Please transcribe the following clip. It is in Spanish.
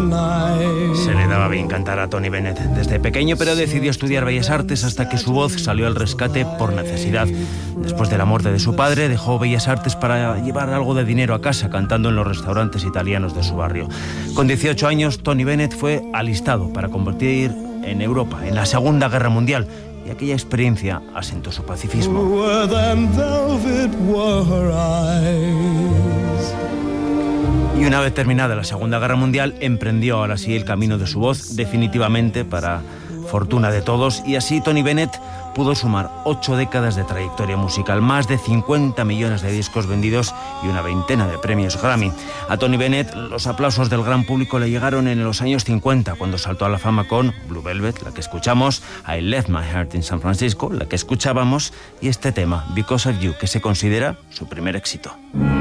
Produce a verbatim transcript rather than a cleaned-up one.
Se le daba bien cantar a Tony Bennett desde pequeño, pero decidió estudiar Bellas Artes hasta que su voz salió al rescate por necesidad. Después de la muerte de su padre, dejó Bellas Artes para llevar algo de dinero a casa, cantando en los restaurantes italianos de su barrio. Con dieciocho años, Tony Bennett fue alistado para combatir en Europa, en la Segunda Guerra Mundial, y aquella experiencia asentó su pacifismo. Y una vez terminada la Segunda Guerra Mundial, emprendió ahora sí el camino de su voz definitivamente, para fortuna de todos, y así Tony Bennett pudo sumar ocho décadas de trayectoria musical, más de cincuenta millones de discos vendidos y una veintena de premios Grammy. A Tony Bennett los aplausos del gran público le llegaron en los años cincuenta, cuando saltó a la fama con Blue Velvet, la que escuchamos, I Left My Heart in San Francisco, la que escuchábamos, y este tema, Because of You, que se considera su primer éxito.